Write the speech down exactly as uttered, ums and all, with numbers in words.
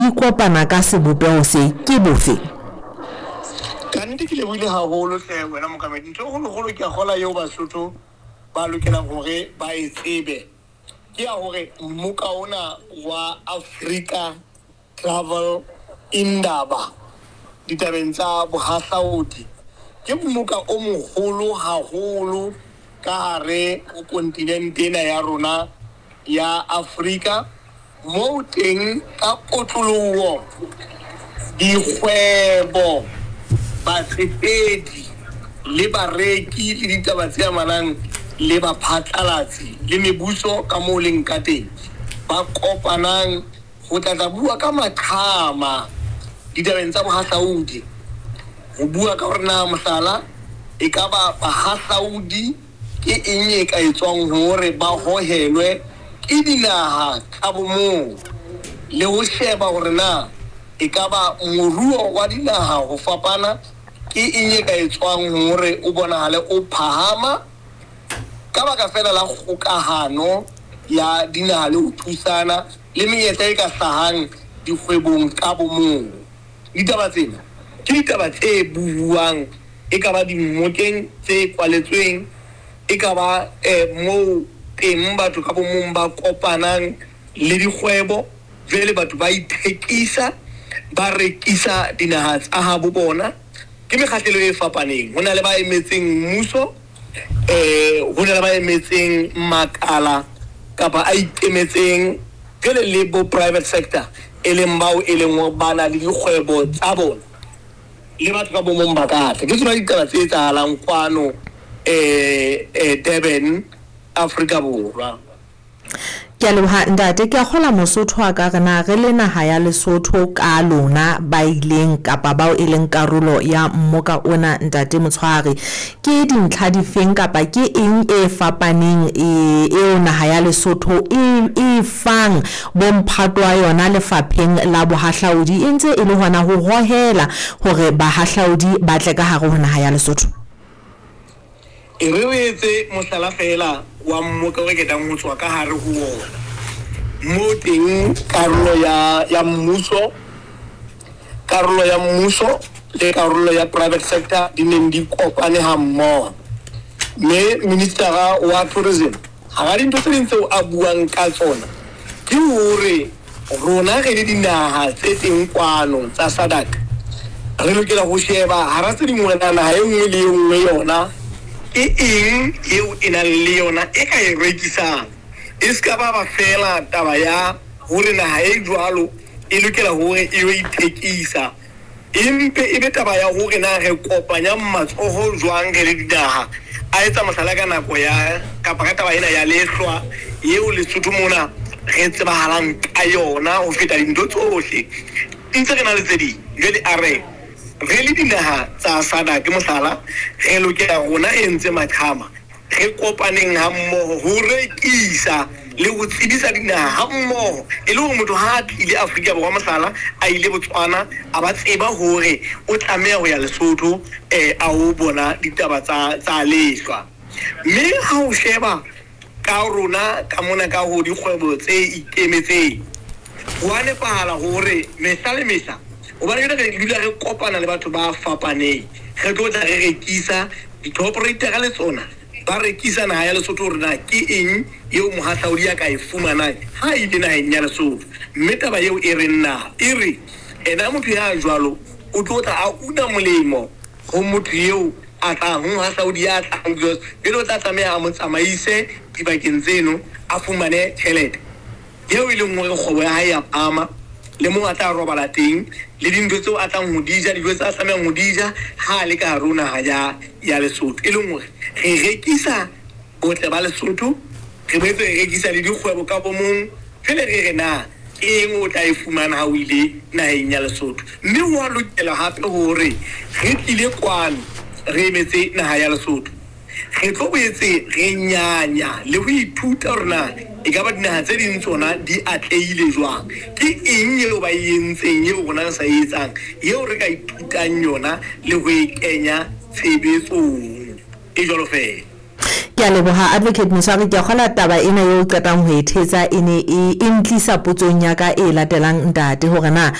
ikopana ka sebopeho se ke bofe? Kannete ke lebohile haholo hle wena mokamedi. Ntho go go ke a gola yo Basotho ba lokelang hore ba e tsebe ke ya hore mmuka ona wa Africa Travel Indaba ditabeng tsa bohahlaudi ke mmuka o moholo haholo ka hare o kontinente ena ya rona ya Africa mo teng ka kotloloho dikgwebo batsetedi le bareki le ditaba tse amanang le baphatlalatsi le mebuso ka mo leng ka teng ba kopanang go tla bua ka maqhama ditabeng tsa bohahlaudi go bua ka hore na mohlala e ka ba bahahlaudi ke eng e ka etswang hore ba hohelwe ke dinaha ka bomo le ho sheba hore na e ka ba moruo wa dinaha ho fapana ke eng e ka etswang hore o bonahale o phahama ka baka fela la kgokahano ya dinaha le ho thusana le menyetla e ka hlahang dikgwebong ka bomo. Ditaba tsena ke ditaba tse buuwang e ka ba dimmoteng tse kwaletsweng e ka ba mo teng batho ka bomong ba kopanang le dikgwebo jwale batho ba ithekisa ba rekisa dinaha tsa habo bona ke mekgahlelo e fapaneng. Hona le ba emetseng mmuso eh hona le ba emetseng makala kapa a ikemetseng jwale le bo private sector e leng bao e leng bana le dikgwebo tsa bona le batho ka bomong ba katle ke tsona ditaba tse etsahalang kwano eh Durban Africa Borwa. Ke a leboha ntate ke a kgola Mosotho a ka rena re le naha ya Lesotho ka lona ba ileng kapa bao e leng karolo ya mmoka ona ntate Motshwari ke dintlha difeng kapa ke eng e fapaneng e naha ya Lesotho e fang bomphatwa yona lefapheng la bohahlaudi e ntse e le hona ho hohela hore bahahlaudi ba tle ka hare ho naha ya Lesotho? E re etse mohlala fela wa mmoka re ketang ho tswa ka hare ho ona mo teng karolo ya ya mmuso karolo ya mmuso le karolo ya private sector di neng di kopane ha mmoho me minister wa tourism ha ga dintho tse ding tseo a buang ka tsona ke hore rona re le dinaha tse teng kwano tsa SADC re lokela ho sheba hara tse dingwe naha e nngwe le e nngwe yona e eng eo e nang le yona e ka e rekisang e ska ba ba fela taba ya hore naha e jwalo e lokela hore e yo ithekisa empe e be taba ya hore na re kopanya matsoho jwang re le dinaha a etsa mohlala ka nako ya kapa ka taba ena ya lehlwa eo Lesotho mona re tsebahalang ka yona ho feta dintho tsohle ntse re na le tse ding jwale a re re le dinaha tsa SADC mohlala re lokela rona e ntse maqhama re kopaneng ha mmoho ho rekisa le ho tsebisa dinaha ha mmoho e le hore motho ha a tlile Afrika Borwa mohlala a ile Botswana a ba tseba hore o tlameha ho ya Lesotho eh a ho bona ditaba tsa tsa lehlwa mme ha o sheba ka rona ka mona ka ho dikgwebo tse ikemetseng wa nepahala hore mehla le mehla o ba re dula re kopana le batho ba fapaneng re tlo tla re rekisa di-operator le tsona ba rekisa naha ya Lesotho hore na ke eng eo mohahlaudi ya ka e fumanang ha ile naheng ya Lesotho mme taba eo e re nna e re ena motho ya jwalo o tlo tla a una molemo ho motho eo a tla ho mohahlaudi ya tlang pele o tla tlameha a mo tsamaise dibakeng tseno a fumane tjhelete eo e leng hore kgwebo ya hae ya phama le mo a tla robala teng le dintho tseo a tlang ho dija dijo tsa tlamehang ho dija ha le ka rona ha ya ya Lesotho e leng hore re rekisa botle ba Lesotho re boetse re rekisa le dikgwebo ka bomong fele re re na eng o tla e fumana ha o ile naheng ya Lesotho mme ho a lokela hape hore re tlile kwano re emetse naha ya Lesotho re tlo boetse re nyanya le ho ithuta rona e ka ba dinaha tse ding tsona di atlehile jwang ke eng eo ba e entseng eo rona re sa e etsang eo re ka ithutang yona le ho e kenya tshebetsong e jwalo fela. ke a leboha Advocate Moswari ke a kgola taba ena eo qetang ho ethetsa ene e ntlisa potsong ya ka e latelang ntate hore na